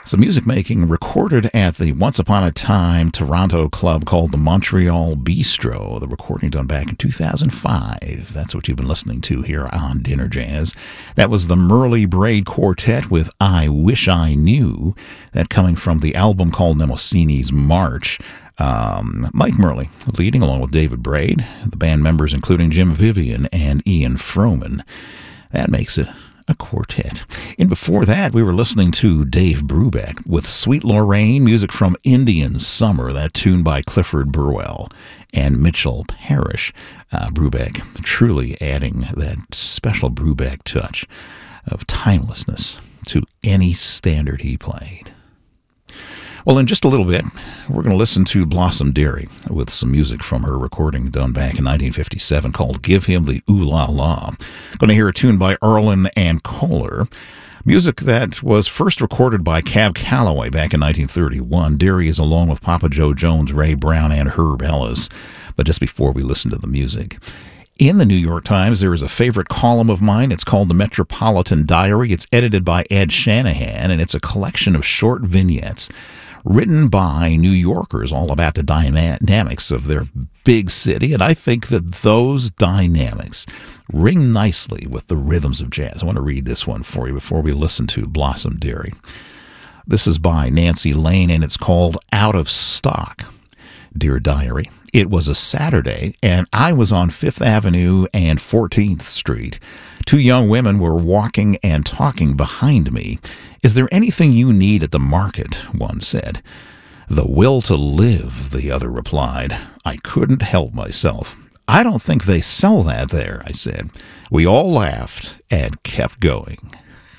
Some music making recorded at the once upon a time Toronto club called the Montreal Bistro. The recording done back in 2005. That's what you've been listening to here on Dinner Jazz. That was the Merle Braid Quartet with I Wish I Knew. That coming from the album called Mnemosyne's March. Mike Merle leading along with David Braid. The band members including Jim Vivian and Ian Froman. That makes it a quartet. And before that, we were listening to Dave Brubeck with Sweet Lorraine, music from Indian Summer, that tune by Clifford Burwell and Mitchell Parrish. Brubeck truly adding that special Brubeck touch of timelessness to any standard he played. Well, in just a little bit, we're going to listen to Blossom Dearie with some music from her recording done back in 1957 called Give Him the Ooh La La. Going to hear a tune by Erlin and Kohler. Music that was first recorded by Cab Calloway back in 1931. Dearie is along with Papa Joe Jones, Ray Brown, and Herb Ellis. But just before we listen to the music, in the New York Times, there is a favorite column of mine. It's called the Metropolitan Diary. It's edited by Ed Shanahan, and it's a collection of short vignettes written by New Yorkers all about the dynamics of their big city. And I think that those dynamics ring nicely with the rhythms of jazz. I want to read this one for you before we listen to Blossom Dearie. This is by Nancy Lane, and it's called Out of Stock. Dear Diary, it was a Saturday, and I was on 5th Avenue and 14th Street. Two young women were walking and talking behind me. Is there anything you need at the market? One said. The will to live, the other replied. I couldn't help myself. I don't think they sell that there, I said. We all laughed and kept going.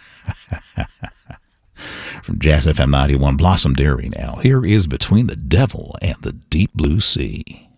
From Jazz FM 91, Blossom Dearie now. Here is Between the Devil and the Deep Blue Sea.